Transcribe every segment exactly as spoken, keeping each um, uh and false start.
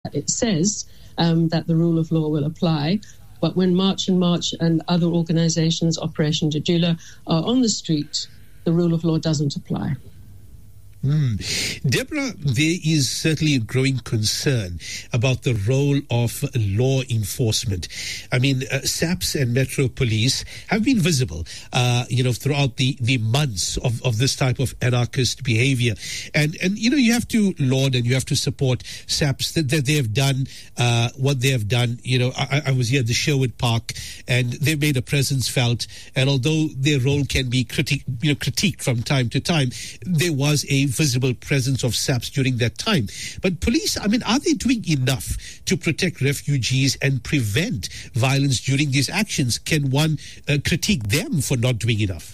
it says um, that the rule of law will apply. But when March and March and other organizations, Operation Jadula, are on the street, the rule of law doesn't apply. Mm. Deborah, there is certainly a growing concern about the role of law enforcement. I mean, uh, SAPS and Metro Police have been visible, uh, you know, throughout the, the months of, of this type of anarchist behavior. And, and, you know, you have to laud and you have to support SAPS that, that they have done uh, what they have done. You know, I, I was here at the Sherwood Park and they made a presence felt. And although their role can be criti- you know, critiqued from time to time, there was a visible presence of SAPS during that time. But police, I mean, are they doing enough to protect refugees and prevent violence during these actions? Can one uh, critique them for not doing enough?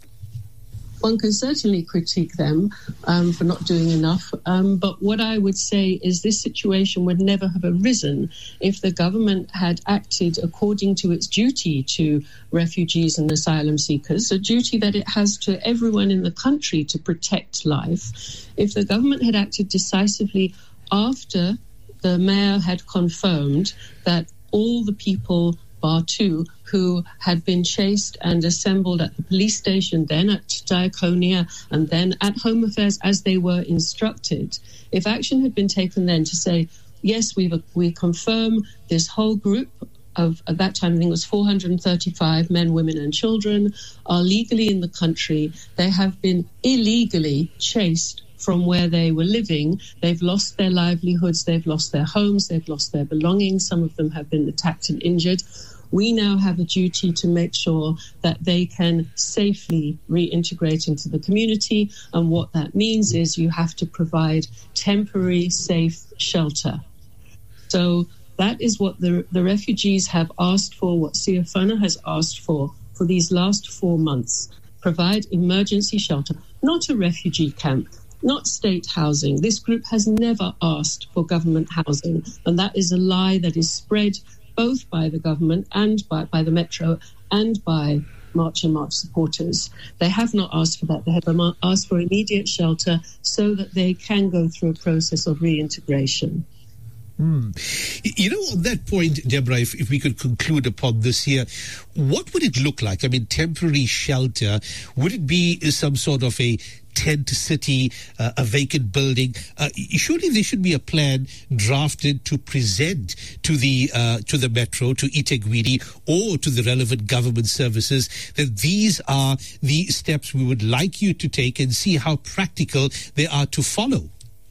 One can certainly critique them um, for not doing enough. Um, but what I would say is this situation would never have arisen if the government had acted according to its duty to refugees and asylum seekers, a duty that it has to everyone in the country to protect life. If the government had acted decisively after the mayor had confirmed that all the people bar two, who had been chased and assembled at the police station, then at Diaconia, and then at Home Affairs as they were instructed. If action had been taken then to say, yes, we we confirm this whole group of, at that time, I think it was four hundred thirty-five men, women and children, are legally in the country. They have been illegally chased from where they were living. They've lost their livelihoods, they've lost their homes, they've lost their belongings. Some of them have been attacked and injured. We now have a duty to make sure that they can safely reintegrate into the community. And what that means is you have to provide temporary, safe shelter. So that is what the, the refugees have asked for, what Siafana has asked for for these last four months. Provide emergency shelter, not a refugee camp, not state housing. This group has never asked for government housing, and that is a lie that is spread both by the government and by, by the Metro and by March and March supporters. They have not asked for that. They have asked for immediate shelter so that they can go through a process of reintegration. Hmm. You know, on that point, Deborah, if, if we could conclude upon this here, what would it look like? I mean, temporary shelter, would it be some sort of a tent city, uh, a vacant building? Uh, surely there should be a plan drafted to present to the uh, to the Metro, to eThekwini, or to the relevant government services that these are the steps we would like you to take, and see how practical they are to follow.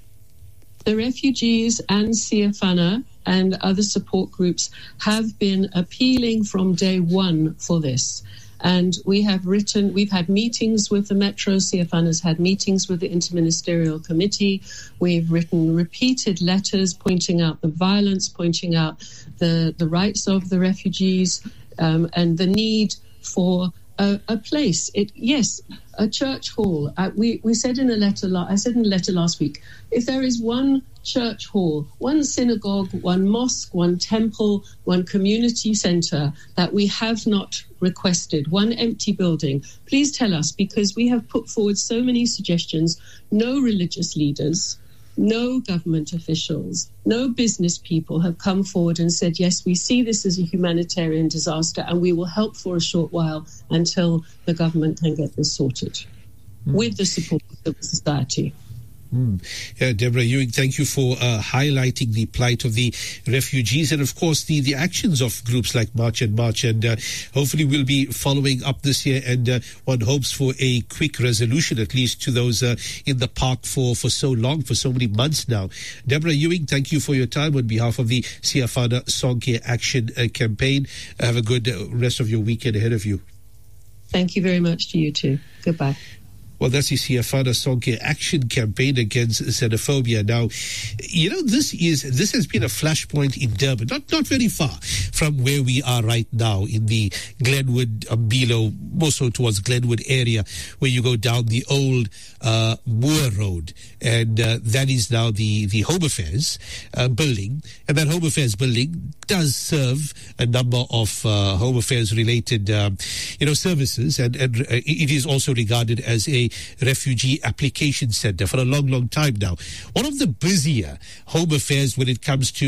The refugees and Siafana and other support groups have been appealing from day one for this. And we have written, we've had meetings with the Metro, Siafana's had meetings with the Interministerial Committee. We've written repeated letters pointing out the violence, pointing out the, the rights of the refugees, um, and the need for a, a place. It, yes, a church hall. Uh, we, we said in a letter, la- I said in a letter last week, if there is one church hall, one synagogue, one mosque, one temple, one community centre that we have not requested, one empty building, please tell us, because we have put forward so many suggestions. No religious leaders, no government officials, no business people have come forward and said, yes, we see this as a humanitarian disaster and we will help for a short while until the government can get this sorted mm. with the support of civil society. Mm. Yeah, Deborah Ewing, thank you for uh, highlighting the plight of the refugees and, of course, the, the actions of groups like March and March. And uh, hopefully we'll be following up this year, and uh, one hopes for a quick resolution, at least to those uh, in the park for, for so long, for so many months now. Deborah Ewing, thank you for your time on behalf of the Siafana Sonke Action uh, Campaign. Have a good uh, rest of your weekend ahead of you. Thank you very much to you too. Goodbye. Well, that's the Siafana Sonke Action Campaign against xenophobia. Now, you know, this is this has been a flashpoint in Durban, not not very far from where we are right now in the Glenwood, Umbilo, more so towards Glenwood area, where you go down the old uh, Moore Road, and uh, that is now the the Home Affairs uh, building, and that Home Affairs building does serve a number of uh, Home Affairs related, um, you know, services, and, and uh, it is also regarded as a refugee application center for a long, long time now. One of the busier Home Affairs when it comes to